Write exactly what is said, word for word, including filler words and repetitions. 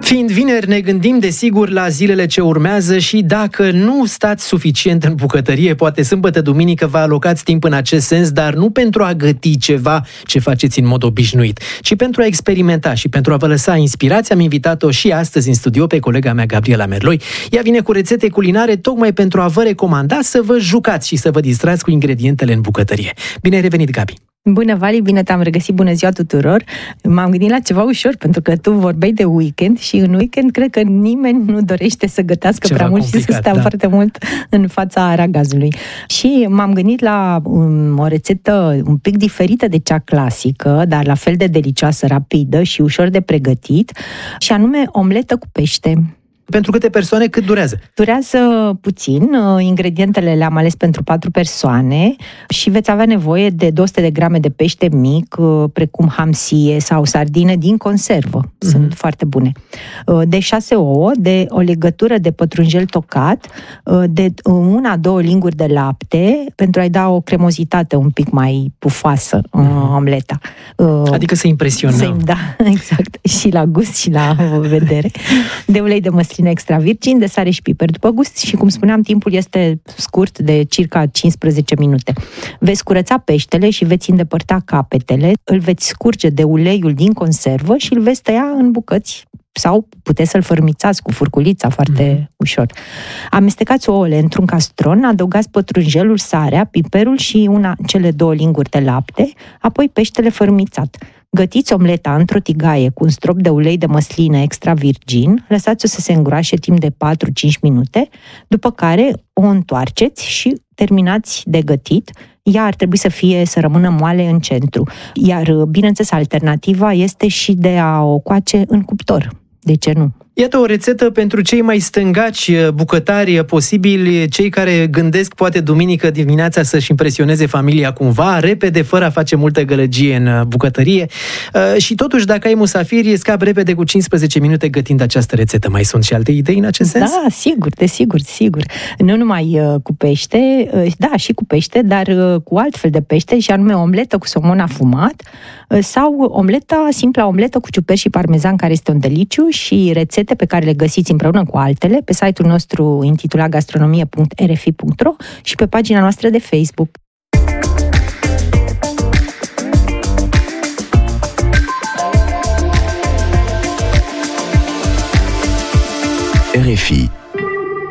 Fiind vineri, ne gândim desigur la zilele ce urmează și dacă nu stați suficient în bucătărie, poate sâmbătă, duminică vă alocați timp în acest sens, dar nu pentru a găti ceva ce faceți în mod obișnuit, ci pentru a experimenta și pentru a vă lăsa inspirați. Am invitat-o și astăzi în studio pe colega mea, Gabriela Merloi. Ea vine cu rețete culinare tocmai pentru a vă recomanda să vă jucați și să vă distrați cu ingredientele în bucătărie. Bine ai revenit, Gabi! Bună, Vali, bine te-am regăsit, bună ziua tuturor! M-am gândit la ceva ușor, pentru că tu vorbeai de weekend și în weekend cred că nimeni nu dorește să gătească ceva prea mult și să stea da. foarte mult în fața aragazului. Și m-am gândit la um, o rețetă un pic diferită de cea clasică, dar la fel de delicioasă, rapidă și ușor de pregătit, și anume omletă cu pește. Pentru câte persoane, cât durează? Durează puțin. Ingredientele le-am ales pentru patru persoane și veți avea nevoie de două sute de grame de pește mic, precum hamsie sau sardine din conservă. Mm-hmm. Sunt foarte bune. De șase ouă, de o legătură de pătrunjel tocat, de una, două linguri de lapte, pentru a-i da o cremozitate un pic mai pufoasă mm-hmm. omleta. Adică să impresionăm. Să, da, exact. Și la gust și la vedere. De ulei de măsline extra virgin, de sare și piper după gust și, cum spuneam, timpul este scurt, de circa cincisprezece minute. Veți curăța peștele și veți îndepărta capetele, îl veți scurge de uleiul din conservă și îl veți tăia în bucăți sau puteți să-l fărmițați cu furculița foarte mm. ușor. Amestecați ouăle într-un castron, adăugați pătrunjelul, sarea, piperul și una, cele două linguri de lapte, apoi peștele fărmițat. Gătiți omleta într-o tigaie cu un strop de ulei de măsline extra virgin, lăsați-o să se îngroașe timp de patru-cinci minute, după care o întoarceți și terminați de gătit. Ea ar trebui să fie, să rămână moale în centru. Iar, bineînțeles, alternativa este și de a o coace în cuptor. De ce nu? Iată o rețetă pentru cei mai stângaci bucătari posibili, cei care gândesc poate duminică dimineața să-și impresioneze familia cumva, repede, fără a face multă gălăgie în bucătărie. Și totuși, dacă ai musafiri, scap repede cu cincisprezece minute gătind această rețetă. Mai sunt și alte idei în acest sens? Da, sigur, desigur, sigur. Nu numai cu pește, da, și cu pește, dar cu altfel de pește, și anume omletă cu somon afumat sau omleta, simpla omletă cu ciuperci și parmezan, care este un deliciu, și rețete pe care le găsiți împreună cu altele pe site-ul nostru intitulat gastronomie punct r f i punct r o și pe pagina noastră de Facebook. R F I